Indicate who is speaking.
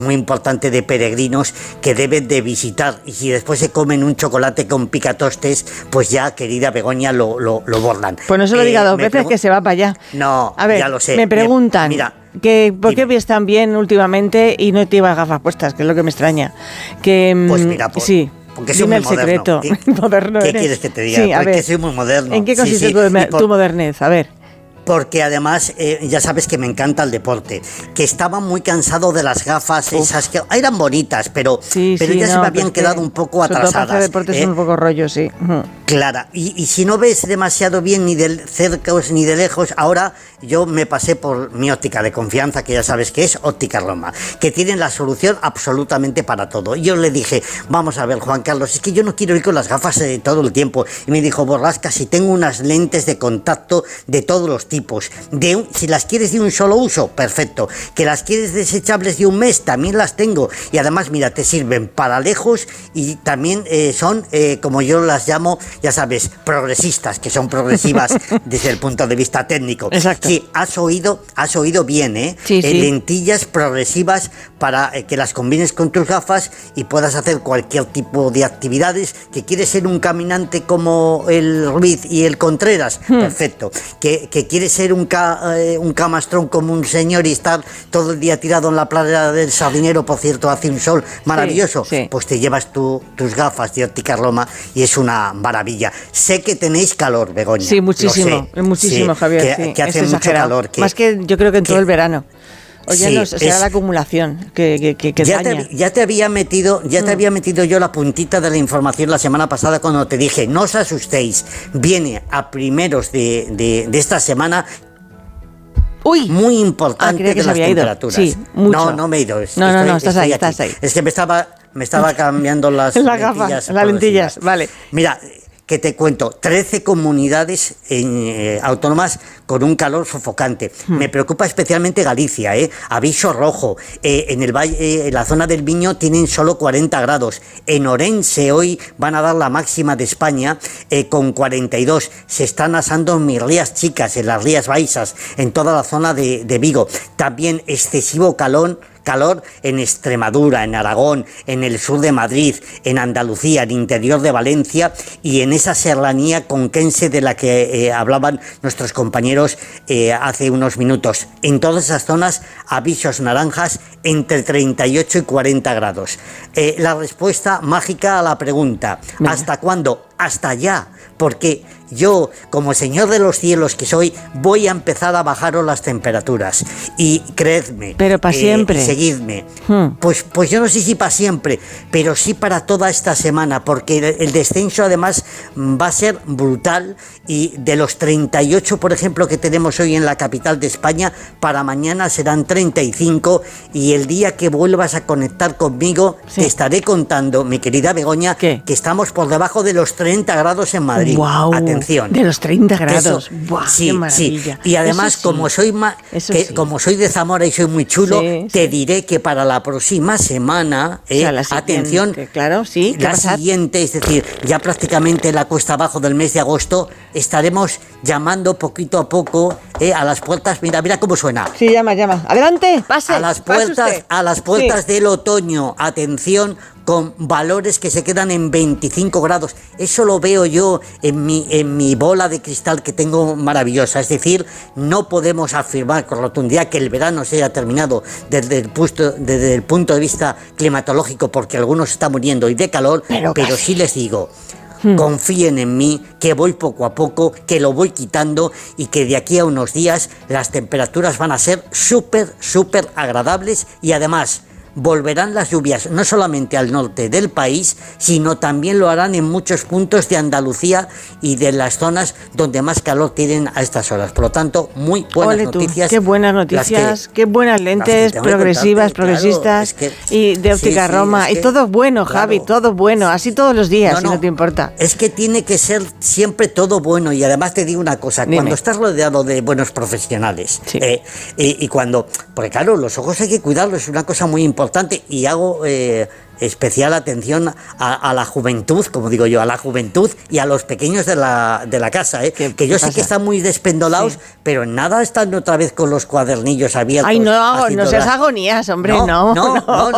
Speaker 1: muy importante de peregrinos que deben de visitar, y si después se comen un chocolate con picatostes, pues ya, querida Begoña, lo bordan.
Speaker 2: Pues no se lo diga dos veces, que se va para allá.
Speaker 1: No,
Speaker 2: a ver,
Speaker 1: ya lo sé.
Speaker 2: Me preguntan,
Speaker 1: mira,
Speaker 2: que ¿por qué ves tan bien últimamente y no te llevas gafas puestas? Que es lo que me extraña. Que,
Speaker 1: pues mira,
Speaker 2: sí.
Speaker 1: Porque soy
Speaker 2: dime
Speaker 1: muy
Speaker 2: el secreto.
Speaker 1: Moderno. ¿Qué quieres que te diga?
Speaker 2: Sí,
Speaker 1: Porque soy muy moderno.
Speaker 2: ¿En qué consiste tu modernez? A ver.
Speaker 1: Porque además, ya sabes que me encanta el deporte, que estaba muy cansado de las gafas, esas que eran bonitas, pero ya se me habían quedado un poco atrasadas.
Speaker 2: Para hacer deporte es un poco rollo, sí.
Speaker 1: Clara, y si no ves demasiado bien ni de cerca ni de lejos, ahora yo me pasé por mi óptica de confianza, que ya sabes que es Óptica Roma, que tienen la solución absolutamente para todo. Yo le dije, vamos a ver, Juan Carlos, es que yo no quiero ir con las gafas todo el tiempo. Y me dijo, Borrasca, si tengo unas lentes de contacto de todos los tipos, si las quieres de un solo uso, perfecto, que las quieres desechables de un mes, también las tengo, y además, mira, te sirven para lejos y también son, como yo las llamo, ya sabes, progresistas, que son progresivas desde el punto de vista técnico.
Speaker 2: Exacto.
Speaker 1: Sí, has oído bien, ¿eh?
Speaker 2: Sí.
Speaker 1: Lentillas progresivas para que las combines con tus gafas y puedas hacer cualquier tipo de actividades. Que quieres ser un caminante como el Ruiz y el Contreras, perfecto. Que quieres ser un camastrón como un señor y estar todo el día tirado en la playa del Sardinero, por cierto, hace un sol maravilloso,
Speaker 2: sí.
Speaker 1: Pues te llevas tus gafas de Óptica Roma y es una maravilla. Sé que tenéis calor, Begoña.
Speaker 2: Sí, muchísimo, muchísimo, Javier.
Speaker 1: Que hace mucho calor.
Speaker 2: Más que yo creo que en todo el verano. Oye, será la acumulación que daña.
Speaker 1: Ya te había metido yo la puntita de la información la semana pasada cuando te dije, no os asustéis, viene a primeros de esta semana.
Speaker 2: Uy,
Speaker 1: muy importante de las temperaturas.
Speaker 2: Sí, mucho.
Speaker 1: No me he ido.
Speaker 2: No, estás ahí.
Speaker 1: Es que me estaba cambiando las
Speaker 2: lentillas, vale.
Speaker 1: Mira, que te cuento, 13 comunidades autónomas con un calor sofocante. Me preocupa especialmente Galicia, aviso rojo. En el valle, en la zona del Miño tienen solo 40 grados. En Orense hoy van a dar la máxima de España con 42. Se están asando en mis rías chicas, en las rías baixas, en toda la zona de Vigo. También excesivo calor en Extremadura, en Aragón, en el sur de Madrid, en Andalucía, en el interior de Valencia y en esa serranía conquense de la que hablaban nuestros compañeros hace unos minutos. En todas esas zonas, avisos naranjas entre 38 y 40 grados. La respuesta mágica a la pregunta, ¿hasta cuándo? Hasta ya, porque yo, como señor de los cielos que soy, voy a empezar a bajaros las temperaturas. Y creedme,
Speaker 2: pero para siempre.
Speaker 1: Seguidme. Pues yo no sé si para siempre, pero sí para toda esta semana, porque el descenso además va a ser brutal. Y de los 38, por ejemplo, que tenemos hoy en la capital de España, para mañana serán 35. Y el día que vuelvas a conectar conmigo, te estaré contando, mi querida Begoña, que estamos por debajo de los 30 grados en Madrid.
Speaker 2: Wow,
Speaker 1: atención.
Speaker 2: De los 30 grados. Wow,
Speaker 1: sí,
Speaker 2: qué maravilla.
Speaker 1: Sí. Y además, como soy de Zamora y soy muy chulo, te diré que para la próxima semana, atención,
Speaker 2: claro, sí,
Speaker 1: la siguiente, es decir, ya prácticamente la cuesta abajo del mes de agosto, estaremos llamando poquito a poco a las puertas. Mira cómo suena.
Speaker 2: Sí, llama. Adelante, pase.
Speaker 1: A las puertas del otoño. Atención, con valores que se quedan en 25 grados. Eso lo veo yo en mi bola de cristal que tengo maravillosa. Es decir, no podemos afirmar con rotundidad que el verano se haya terminado desde el punto de vista climatológico, porque algunos están muriendo y de calor, pero sí les digo, confíen en mí, que voy poco a poco, que lo voy quitando y que de aquí a unos días las temperaturas van a ser súper agradables y además volverán las lluvias no solamente al norte del país, sino también lo harán en muchos puntos de Andalucía y de las zonas donde más calor tienen a estas horas. Por lo tanto, muy buenas noticias.
Speaker 2: Qué buenas noticias, qué buenas lentes progresivas, progresistas, claro, y de Óptica Roma. Y todo bueno, claro, Javi, todo bueno, así todos los días, si no te importa.
Speaker 1: Es que tiene que ser siempre todo bueno. Y además te digo una cosa, cuando estás rodeado de buenos profesionales, y cuando, porque claro, los ojos hay que cuidarlos, es una cosa muy importante. Y hago especial atención a la juventud, como digo yo, a la juventud y a los pequeños de la casa, que yo sé que están muy despendolados, pero en nada están otra vez con los cuadernillos abiertos.
Speaker 2: Ay, no seas agonías, hombre, no.